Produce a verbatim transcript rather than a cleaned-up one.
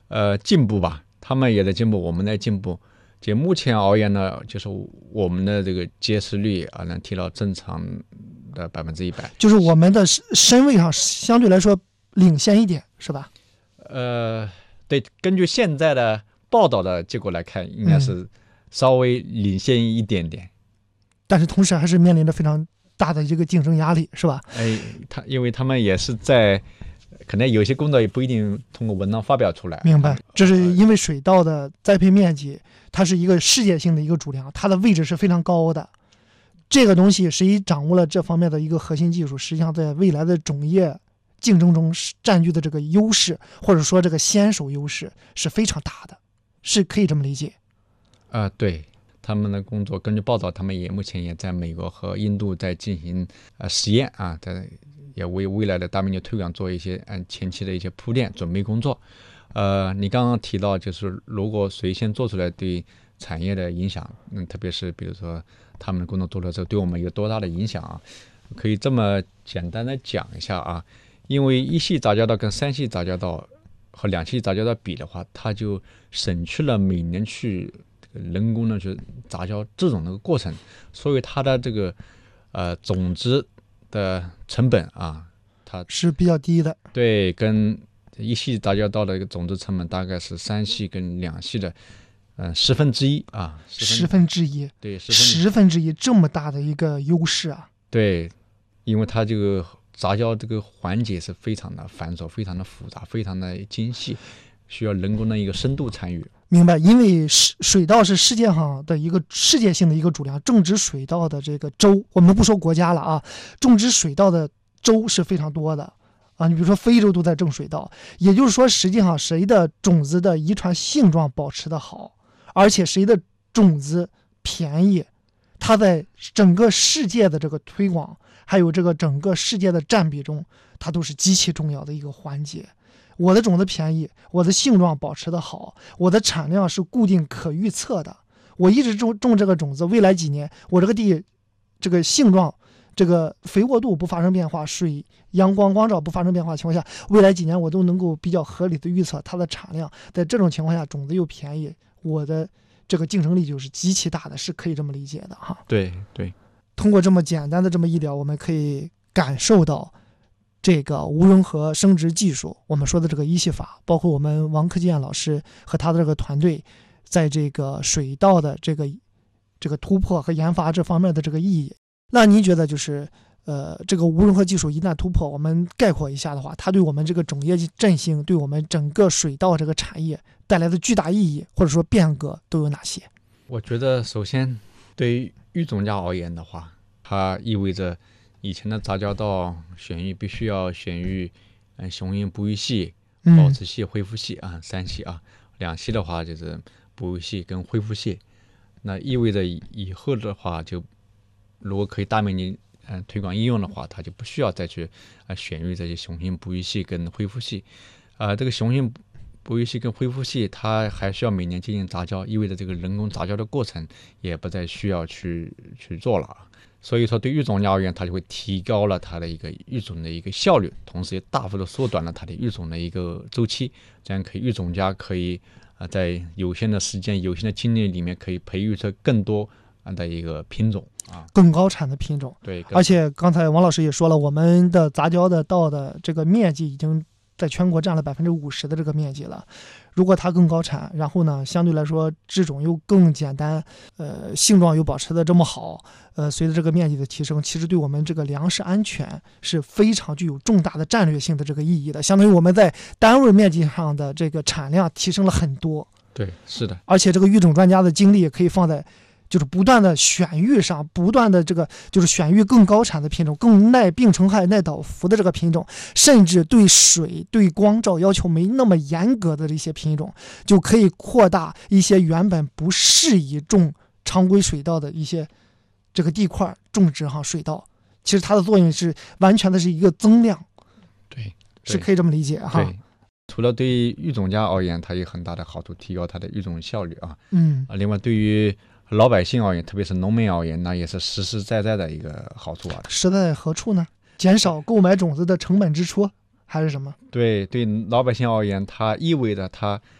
呃进步吧，他们也在进步，我们在进步。就目前而言呢，就是我们的这个结实率啊，能提到正常的百分之一百， 就是我们的身位上相对来说领先一点，是吧？ 呃，对，根据现在的报道的结果来看，应该是稍微领先一点点，嗯、 但是同时还是面临着非常大的这个竞争压力，是吧？ 哎，他因为他们也是在。可能有些工作也不一定通过文章发表出来。 明白，这是因为水稻的栽培面积，它是一个世界性的一个主粮，它的位置是非常高的。这个东西谁掌握了这方面的一个核心技术，实际上在未来的种业竞争中占据的这个优势，或者说这个先手优势是非常大的，是可以这么理解。 啊、呃，对。他们的工作，根据报道，他们也目前也在美国和印度在进行呃实验啊，在也为未来的大面积推广做一些按前期的一些铺垫准备工作。呃，你刚刚提到，就是如果谁先做出来对产业的影响，嗯，特别是比如说他们的工作做了之后，对我们有多大的影响啊？可以这么简单的讲一下啊，因为一系杂交稻跟三系杂交稻和两系杂交稻比的话，它就省去了每年去人工的去杂交这种的过程，所以它的这个呃种子的成本啊，它是比较低的。 对，跟一系杂交稻的一个种子成本大概是三系跟两系的嗯、呃、十分之一啊， 十分之一， 对， 十分之一这么大的一个优势啊。 对，因为它这个杂交这个环节是非常的繁琐、非常的复杂、非常的精细，需要人工的一个深度参与。 明白，因为水稻是世界上的一个世界性的一个主粮，种植水稻的这个州，我们不说国家了啊，种植水稻的州是非常多的啊。你比如说非洲都在种水稻，也就是说，实际上谁的种子的遗传性状保持的好，而且谁的种子便宜，它在整个世界的这个推广，还有这个整个世界的占比中，它都是极其重要的一个环节。我的种子便宜，我的性状保持的好，我的产量是固定可预测的，我一直种种这个种子，未来几年我这个地这个性状这个肥沃度不发生变化，水阳光光照不发生变化的情况下，未来几年我都能够比较合理的预测它的产量。在这种情况下，种子又便宜，我的这个竞争力就是极其大的，是可以这么理解的哈。 对对， 通过这么简单的这么一聊，我们可以感受到这个无融合生殖技术，我们说的这个一系法，包括我们王克建老师和他的这个团队在这个水稻的这个这个突破和研发这方面的这个意义。那您觉得就是呃，这个无融合技术一旦突破，我们概括一下的话，它对我们这个种业振兴，对我们整个水稻这个产业带来的巨大意义或者说变革都有哪些？ 我觉得首先对于育种家而言的话，它意味着以前的杂交稻选育必须要选育嗯雄性不育系、保持系、恢复系啊，三系啊，两系的话就是不育系跟恢复系。那意味着以后的话，就如果可以大面积嗯推广应用的话，它就不需要再去啊选育这些雄性不育系跟恢复系。啊，这个雄性不育系跟恢复系，它还需要每年进行杂交，意味着这个人工杂交的过程也不再需要去去做了。所以说，对育种家而言，它就会提高了它的一个育种的一个效率，同时也大幅的缩短了它的育种的一个周期。这样可以育种家可以啊、呃、在有限的时间、有限的精力里面，可以培育出更多的一个品种啊， 更高产的品种。 对， 而且刚才王老师也说了，我们的杂交的稻的这个面积已经在全国占了百分之五十的这个面积了。如果它更高产，然后呢，相对来说枝种又更简单，呃，性状又保持的这么好，呃，随着这个面积的提升，其实对我们这个粮食安全是非常具有重大的战略性的这个意义的。相当于我们在单位面积上的这个产量提升了很多。 对，是的。 而且这个育种专家的精力也可以放在就是不断的选育上，不断的这个就是选育更高产的品种，更耐病虫害、耐倒伏的这个品种，甚至对水、对光照要求没那么严格的这些品种，就可以扩大一些原本不适宜种常规水稻的一些这个地块种植哈水稻。其实它的作用是完全的是一个增量， 对， 是可以这么理解哈。 对，除了对于育种家而言，它有很大的好处，提高它的育种效率啊。 嗯啊，另外对于老百姓而言，特别是农民而言，那也是实实在在的一个好处啊。 实在何处呢？减少购买种子的成本支出，还是什么？ 对，对老百姓而言，它意味着它